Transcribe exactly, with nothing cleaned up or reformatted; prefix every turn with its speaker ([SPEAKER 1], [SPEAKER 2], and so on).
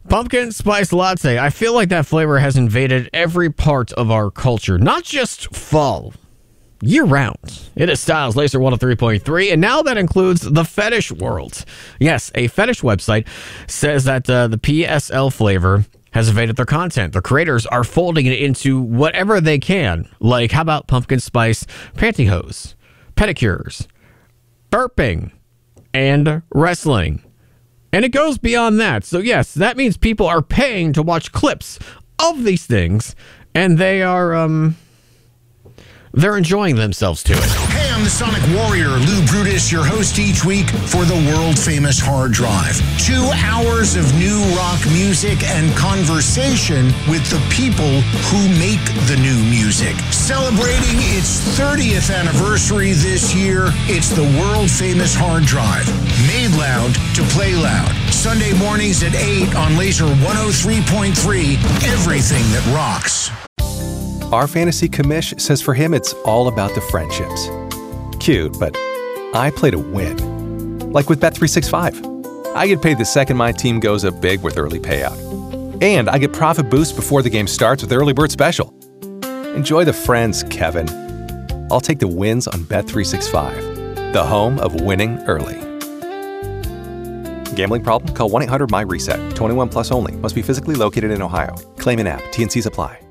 [SPEAKER 1] Pumpkin spice latte. I feel like that flavor has invaded every part of our culture, not just fall, year round. It is Styles Laser one oh three point three, and now that includes the fetish world. Yes, a fetish website says that uh, the P S L flavor has invaded their content. The creators are folding it into whatever they can. Like, how about pumpkin spice pantyhose, pedicures, burping, and wrestling? And it goes beyond that. So yes, that means people are paying to watch clips of these things, and they are, um, they're enjoying themselves to it.
[SPEAKER 2] Hey, I'm the Sonic Warrior, Lou Brutus, your host each week for the world-famous Hard Drive. Two hours of new rock music and conversation with the people who make the new music. Celebrating its thirtieth anniversary this year, it's the world-famous Hard Drive. Made loud to play loud. Sunday mornings at eight on Laser one oh three point three, everything that rocks.
[SPEAKER 3] Our fantasy commish says for him it's all about the friendships. Cute, but I play to win. Like with Bet three sixty-five. I get paid the second my team goes up big with early payout. And I get profit boost before the game starts with Early Bird Special. Enjoy the friends, Kevin. I'll take the wins on Bet three sixty-five, the home of winning early. Gambling problem? Call one eight hundred M Y reset. twenty-one plus only. Must be physically located in Ohio. Claim in app. T N Cs apply.